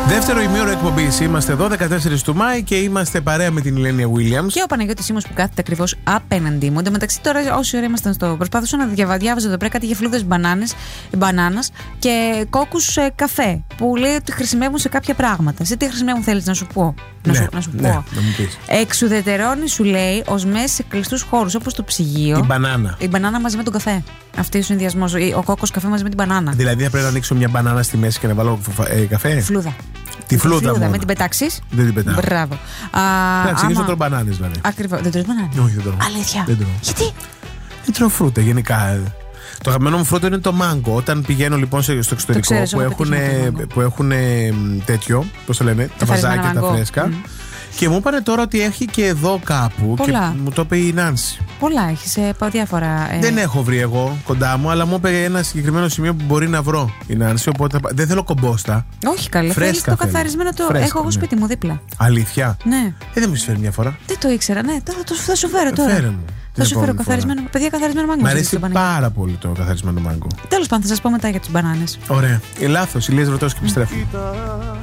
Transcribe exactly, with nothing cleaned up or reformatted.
Δεύτερο ημίωρο εκπομπής. Είμαστε εδώ, δεκατέσσερις του Μάη, και είμαστε παρέα με την Ηλένια Williams. Και ο Παναγιώτης Σίμος που κάθεται ακριβώς απέναντί μου. Εν τω μεταξύ, τώρα, όση ώρα ήμασταν στο. Προσπαθούσα να διαβα... διάβαζα εδώ πέρα κάτι για φλούδες μπανάνες, μπανάνας και κόκκους ε, καφέ. Που λέει ότι χρησιμεύουν σε κάποια πράγματα. Σε τι χρησιμεύουν, θέλεις να σου πω? Ναι, να σου, να σου ναι, πω. να μου πεις. Εξουδετερώνει, σου λέει, ως μέσα σε κλειστούς χώρους όπως το ψυγείο. Η μπανάνα. Η μπανάνα μαζί με τον καφέ. Αυτή ο συνδυασμός. Ο κόκκος καφέ μαζί με την μπανάνα. Δηλαδή θα πρέπει να ανοίξω μια μπανάνα στη μέση και να βάλω ε, καφέ. Φλούδα. Τη φλούδα, φλούδα με την πετάξεις. Δεν την πετάω. Μπράβο. Να ξεκινήσω τρώω μπανάνες δηλαδή. Ακριβώς. Δεν τρως μπανάνες? Όχι, δεν τρώω. Αλήθεια? Δεν τρώω. Γιατί? Δεν τρώω φρούτα γενικά. Το αγαπημένο μου φρούτο είναι το μάγκο. Όταν πηγαίνω λοιπόν στο εξωτερικό ξέρεις, που, έχουν, που έχουν τέτοιο, πώς το λένε, τα βαζάκια, τα φρέσκα. Mm. Και μου είπανε τώρα ότι έχει και εδώ κάπου. Πολλά. Και μου το είπε η Νάνση. Πολλά έχει σε διάφορα. Ε... Δεν έχω βρει εγώ κοντά μου, αλλά μου είπε ένα συγκεκριμένο σημείο που μπορεί να βρω η Νάνση. Οπότε δεν θέλω κομπόστα. Όχι καλά. Θέλεις το καθαρισμένο το. Φρέσκα, έχω εγώ σπίτι ναι. μου δίπλα. Αλήθεια? Ναι. Ε, δεν μου σου φέρει μια φορά. Δεν το ήξερα, ναι. Θα, θα, θα σου φέρω τώρα. Φέρε μου. Θα σου φέρω καθαρισμένο. Παιδιά, καθαρισμένο μάγκο. Μ' αρέσει πάρα πολύ το καθαρισμένο μάγκο. Τέλος πάντων, θα σας πω μετά για τις μπανάνες. Ωραία. Ε, λάθος. Η Λίζα Ρωτός και επιστρέφω.